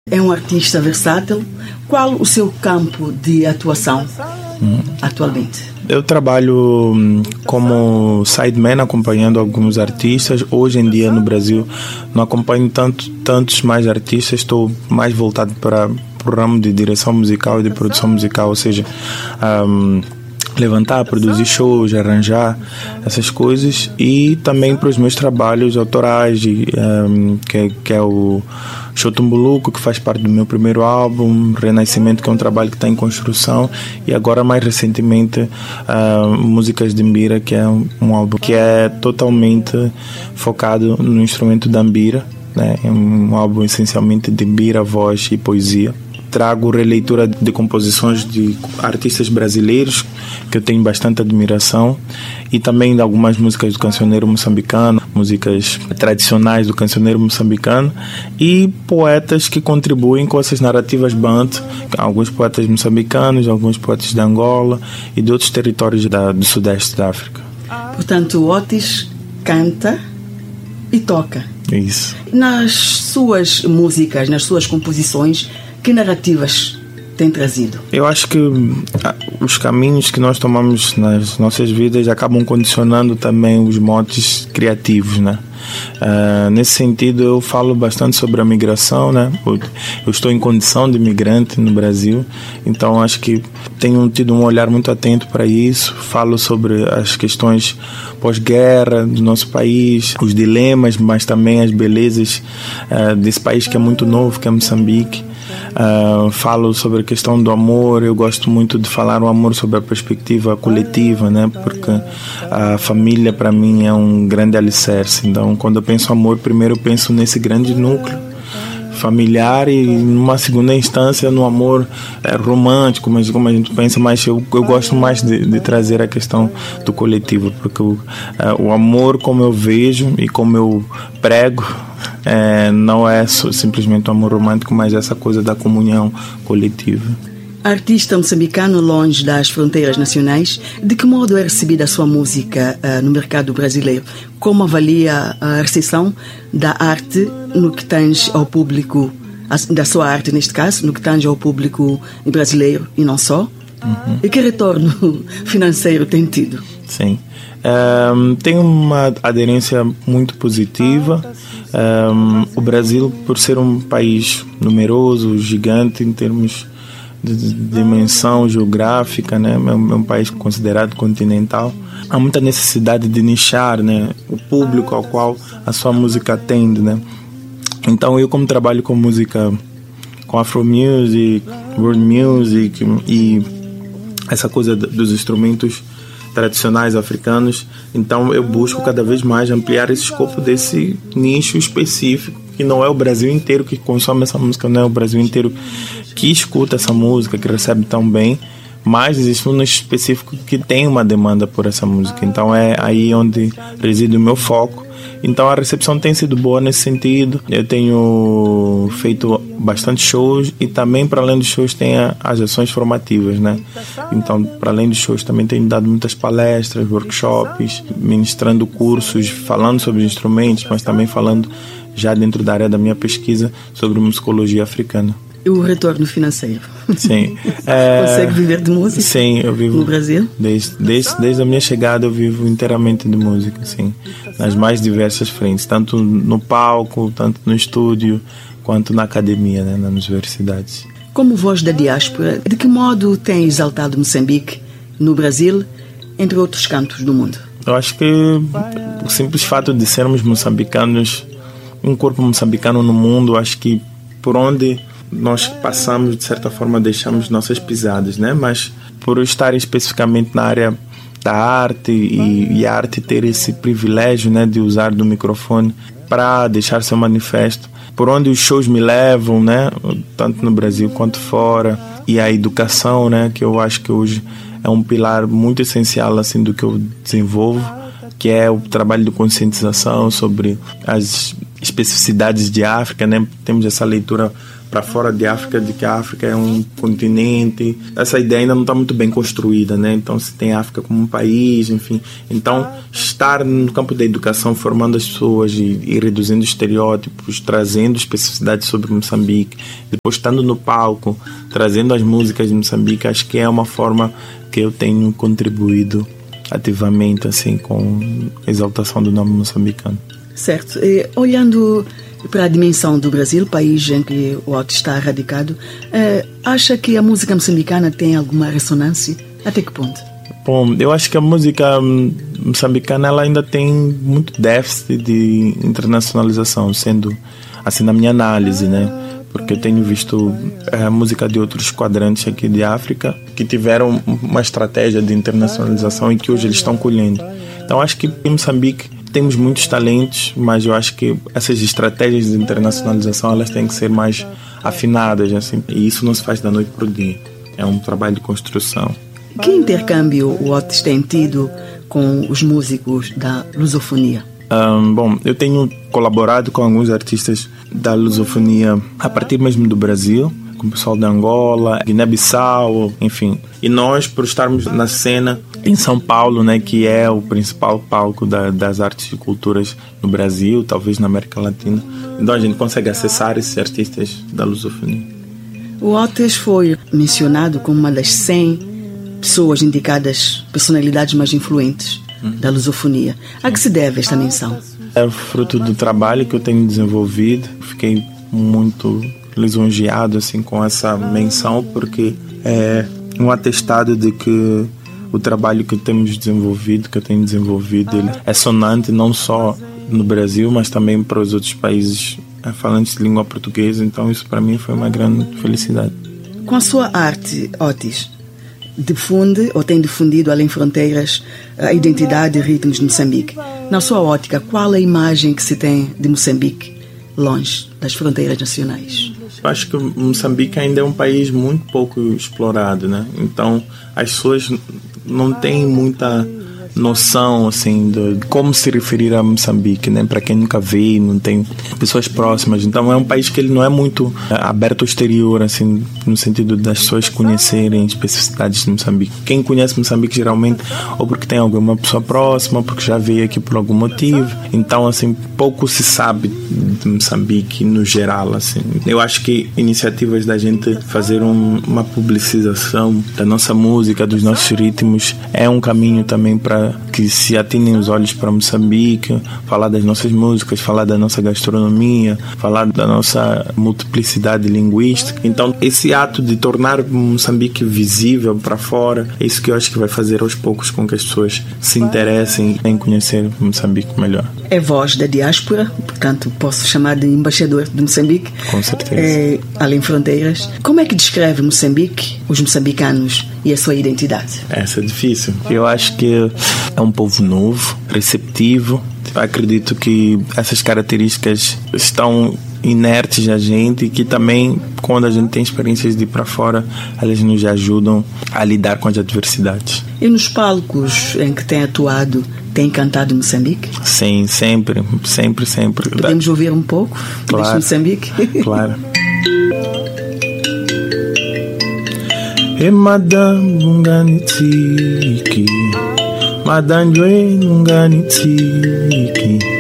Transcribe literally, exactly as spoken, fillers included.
é um artista versátil. Qual o seu campo de atuação hum. atualmente? Eu trabalho como sideman, acompanhando alguns artistas. Hoje em dia no Brasil não acompanho tanto, tantos mais artistas, estou mais voltado para o ramo de direção musical e de produção musical, ou seja, um, levantar, produzir shows, arranjar essas coisas, e também para os meus trabalhos autorais, de, um, que, que é o Chotumbuluco, que faz parte do meu primeiro álbum, Renascimento, que é um trabalho que está em construção, e agora mais recentemente uh, Músicas de Mbira, que é um, um álbum que é totalmente focado no instrumento da mbira, né? É um álbum essencialmente de mbira, voz e poesia. Trago releitura de composições de artistas brasileiros que eu tenho bastante admiração, e também de algumas músicas do cancioneiro moçambicano, músicas tradicionais do cancioneiro moçambicano, e poetas que contribuem com essas narrativas bantu, alguns poetas moçambicanos, alguns poetas de Angola e de outros territórios da, do sudeste da África. Portanto, Otis canta e toca. Isso. Nas suas músicas, nas suas composições, que narrativas tem trazido? Eu acho que os caminhos que nós tomamos nas nossas vidas acabam condicionando também os motes criativos, né? Uh, nesse sentido, eu falo bastante sobre a migração, né? Eu estou em condição de migrante no Brasil, então acho que tenho tido um olhar muito atento para isso. Falo sobre as questões pós-guerra do nosso país, os dilemas, mas também as belezas uh, desse país que é muito novo, que é Moçambique. Uh, falo sobre a questão do amor. Eu gosto muito de falar o amor sobre a perspectiva coletiva, né? Porque a família para mim é um grande alicerce. Então, quando eu penso amor, primeiro eu penso nesse grande núcleo familiar, e numa segunda instância no amor é, romântico, mas como a gente pensa, mas eu, eu gosto mais de, de trazer a questão do coletivo, porque o, é, o amor, como eu vejo e como eu prego, é, não é só, simplesmente um amor romântico, mas essa coisa da comunhão coletiva. Artista moçambicano longe das fronteiras nacionais, de que modo é recebida a sua música uh, no mercado brasileiro? Como avalia a recepção da arte no que tange ao público, da sua arte neste caso, no que tange ao público brasileiro e não só? Uhum. E que retorno financeiro tem tido? Sim, um, tem uma aderência muito positiva. Um, o Brasil, por ser um país numeroso, gigante em termos de dimensão geográfica, né? É um, é um país considerado continental. Há muita necessidade de nichar, né? O público ao qual a sua música atende, né? Então eu, como trabalho com música, com Afro Music, World Music e essa coisa dos instrumentos tradicionais africanos, então eu busco cada vez mais ampliar esse escopo desse nicho específico, que não é o Brasil inteiro que consome essa música, não é o Brasil inteiro que escuta essa música, que recebe tão bem, mas existe um nicho específico que tem uma demanda por essa música. Então é aí onde reside o meu foco. Então a recepção tem sido boa nesse sentido. Eu tenho feito bastante shows, e também, para além dos shows, tem as ações formativas, né? Então, para além dos shows, também tenho dado muitas palestras, workshops, ministrando cursos, falando sobre instrumentos, mas também falando já dentro da área da minha pesquisa sobre musicologia africana. E o retorno financeiro? Sim. É, consegue viver de música? Sim, eu vivo no Brasil? Desde, desde, desde a minha chegada eu vivo inteiramente de música, sim. Nas mais diversas frentes, tanto no palco, tanto no estúdio, quanto na academia, né, nas universidades. Como voz da diáspora, de que modo tem exaltado Moçambique no Brasil, entre outros cantos do mundo? Eu acho que o simples fato de sermos moçambicanos, um corpo moçambicano no mundo, acho que por onde nós passamos, de certa forma, deixamos nossas pisadas, né? Mas por eu estar especificamente na área da arte, e, e a arte ter esse privilégio, né, de usar do microfone para deixar seu manifesto, por onde os shows me levam, né, tanto no Brasil quanto fora, e a educação, né, que eu acho que hoje é um pilar muito essencial, assim, do que eu desenvolvo, que é o trabalho de conscientização sobre as especificidades de África, né? Temos essa leitura para fora de África de que a África é um continente. Essa ideia ainda não está muito bem construída, né? Então se tem a África como um país, enfim. Então estar no campo da educação, formando as pessoas e, e reduzindo estereótipos, trazendo especificidades sobre Moçambique, depois estando no palco, trazendo as músicas de Moçambique, acho que é uma forma que eu tenho contribuído ativamente assim com a exaltação do nome moçambicano. Certo. E, olhando para a dimensão do Brasil, país em que o Otto está radicado, eh, acha que a música moçambicana tem alguma ressonância? Até que ponto? Bom, eu acho que a música moçambicana ela ainda tem muito déficit de internacionalização, sendo assim na minha análise, né? Porque eu tenho visto a é, música de outros quadrantes aqui de África que tiveram uma estratégia de internacionalização e que hoje eles estão colhendo. Então acho que em Moçambique temos muitos talentos, mas eu acho que essas estratégias de internacionalização elas têm que ser mais afinadas, assim, e isso não se faz da noite para o dia. É um trabalho de construção. Que intercâmbio o Otis tem tido com os músicos da lusofonia? Um, bom, eu tenho colaborado com alguns artistas da lusofonia a partir mesmo do Brasil, com o pessoal da Angola, Guiné-Bissau, enfim. E nós, por estarmos na cena em São Paulo, né, que é o principal palco da, das artes e culturas no Brasil, talvez na América Latina, então a gente consegue acessar esses artistas da lusofonia. O Otis foi mencionado como uma das cem pessoas indicadas, personalidades mais influentes hum. da lusofonia. A que se deve esta menção? É fruto do trabalho que eu tenho desenvolvido. Fiquei muito lisonjeado assim, com essa menção, porque é um atestado de que o trabalho que temos desenvolvido, que eu tenho desenvolvido, ele é sonante não só no Brasil, mas também para os outros países falantes de língua portuguesa. Então isso para mim foi uma grande felicidade. Com a sua arte, Otis, difunde ou tem difundido além fronteiras a identidade e ritmos de Moçambique. Na sua ótica, qual a imagem que se tem de Moçambique longe das fronteiras nacionais? Eu acho que Moçambique ainda é um país muito pouco explorado, né? Então as pessoas não têm muita noção assim de como se referir a Moçambique, né? Para quem nunca veio, não tem pessoas próximas. Então é um país que ele não é muito aberto ao exterior, assim, no sentido das pessoas conhecerem especificidades de Moçambique. Quem conhece Moçambique geralmente ou porque tem alguma pessoa próxima, ou porque já veio aqui por algum motivo. Então assim pouco se sabe de Moçambique no geral, assim. Eu acho que iniciativas da gente fazer um, uma publicização da nossa música, dos nossos ritmos é um caminho também para que se atinem os olhos para Moçambique, falar das nossas músicas, falar da nossa gastronomia, falar da nossa multiplicidade linguística. Então esse ato de tornar Moçambique visível para fora, é isso que eu acho que vai fazer aos poucos com que as pessoas se interessem em conhecer Moçambique melhor. É voz da diáspora, portanto posso chamar de embaixador de Moçambique. Com certeza. É, além fronteiras. Como é que descreve Moçambique, os moçambicanos e a sua identidade? Essa é difícil. Eu acho que é um povo novo, receptivo. Acredito que essas características estão inertes a gente e que também, quando a gente tem experiências de ir para fora, elas nos ajudam a lidar com as adversidades. E nos palcos em que tem atuado, tem cantado Moçambique? Sim, sempre, sempre, sempre. Podemos ouvir um pouco claro, de Moçambique? Claro. E madame unganitiki, madame nunganitiki.